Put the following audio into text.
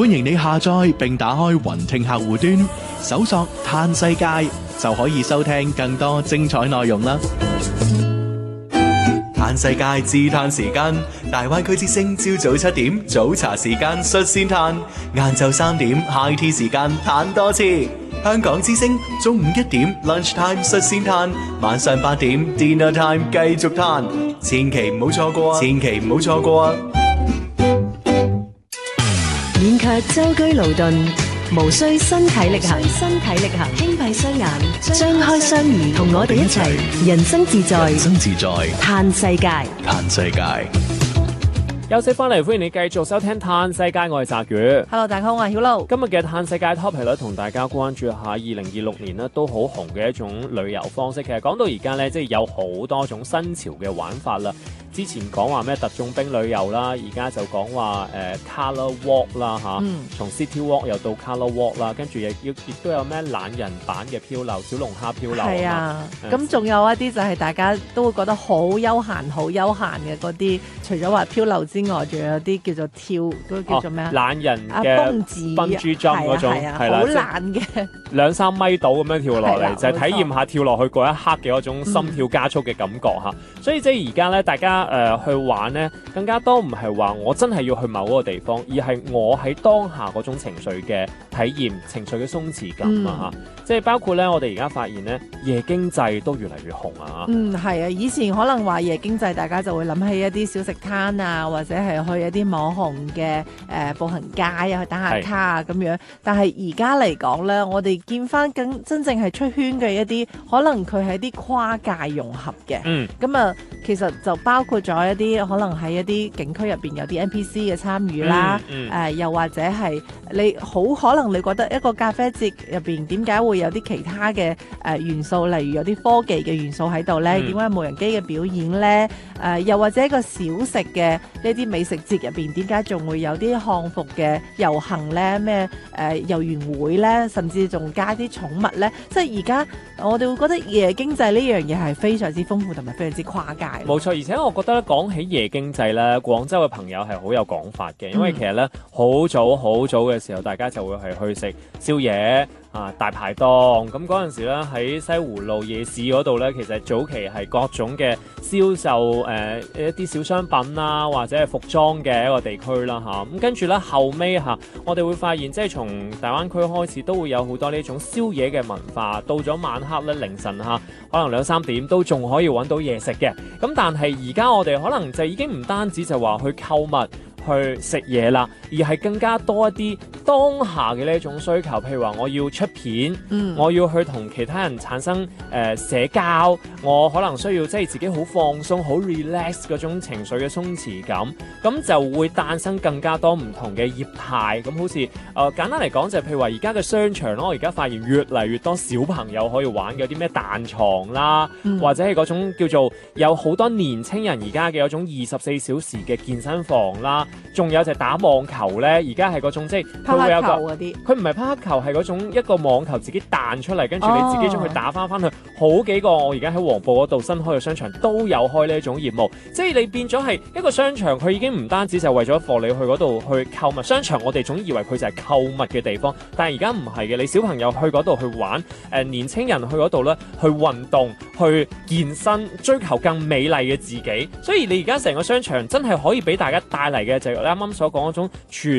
歡迎你下載並打開雲聽客戶端，搜索嘆世界就可以收聽更多精彩內容啦。嘆世界自嘆時間，大灣區之聲朝早7點早茶時間率先嘆，晏晝3點 high tea 時間嘆多次。香港之聲中午1點 lunch time 率先嘆，晚上8點 dinner time 繼續嘆，千祈唔好錯過，千祈唔好錯過啊！ 免卻舟車勞頓，無需身體力行，輕閉雙眼，張開雙耳，同我哋一齊人生自在，嘆世界， 嘆世界。 休息翻嚟，歡迎你繼續收聽《嘆世界》，我係澤宇。 Hello， 大家好，我係曉露。 今日嘅《嘆世界 topic》咧，同大家關注下2026年咧都好紅嘅一種旅遊方式。其實講到而家咧，即係有好多種新潮嘅玩法啦。之前講話咩特種兵旅遊啦，而家就講話Colour Walk 啦嚇，從 City Walk 又到 Colour Walk 啦，跟住亦都有咩懶人版嘅漂流、小龍蝦漂流。 係啊，咁仲有一啲就係大家都會覺得好休閒嘅嗰啲，除咗話漂流之外，仲有啲叫做跳嗰個叫做咩啊？ 懶人嘅蹦豬跳嗰種，係啦， 好懶嘅 2-3米度咁樣跳落嚟，就係體驗下跳落去嗰一刻嘅嗰種心跳加速嘅感覺嚇。所以即係而家咧，大家去玩咧，更加多唔係話我真係要去某個地方，而係我喺當下嗰種情緒嘅體驗、情緒嘅鬆弛感啊嚇。即係包括咧，我哋而家發現咧，夜經濟都越嚟越紅啊。 係啊，以前可能話夜經濟，大家就會諗起一啲小食攤啊，或者係去一啲網紅嘅步行街啊，去打下卡啊咁樣。但係而家嚟講咧，我哋見翻真正係出圈嘅一啲，可能佢係一啲跨界融合嘅。咁啊，其實就包括咗一啲可能喺一啲景區入邊有啲 NPC 嘅參與啦。又或者係你好可能你覺得一個咖啡節入邊點解會有啲其他嘅元素，例如有啲科技嘅元素喺度咧？點解無人機嘅表演咧？又或者一個小食嘅呢啲美食節入邊，點解仲會有啲漢服嘅遊行咧？咩遊園會咧？甚至仲加啲寵物咧？即係而家我哋會覺得夜經濟呢樣嘢係非常之豐富同埋非常之跨界。 冇錯，而且我覺得咧，講起夜經濟咧，廣州嘅朋友係好有講法嘅，因為其實咧好早嘅時候，大家就會係去食宵夜。大排檔咁嗰陣時咧，喺西湖路夜市嗰度咧，其實早期係各種嘅銷售一啲小商品啦，或者係服裝嘅一個地區啦嚇。咁跟住咧後尾我哋會發現即係從大灣區開始都會有好多呢種宵夜嘅文化。到咗晚黑咧，凌晨可能2-3點都仲可以揾到嘢食嘅。咁但係而家我哋可能就已經唔單止就話去購物。去食嘢啦，而係更加多一啲當下嘅呢一種需求，譬如話我要出片，我要去同其他人產生社交，我可能需要即係自己好放鬆、好 relax 嗰種情緒嘅鬆弛感，咁就會誕生更加多唔同嘅業態。咁好似簡單嚟講就係譬如話而家嘅商場咯，我而家發現越嚟越多小朋友可以玩嘅啲咩彈床啦，或者係嗰種叫做有好多年青人而家嘅嗰種24小時嘅健身房啦。仲有就係打網球咧，而家係嗰種即係佢會有一個，佢唔係匹克球，係嗰種一個網球自己彈出嚟，跟住你自己將佢打翻去。好幾個我而家喺黃埔嗰度新開嘅商場都有開呢一種業務，即係你變咗係一個商場，佢已經唔單止就為咗貨你去嗰度去購物。商場我哋總以為佢就係購物嘅地方，但係而家唔係嘅，你小朋友去嗰度去玩，年青人去嗰度咧去運動、去健身、追求更美麗嘅自己。所以你而家成個商場真係可以俾大家帶嚟嘅就係啱啱所講嗰種全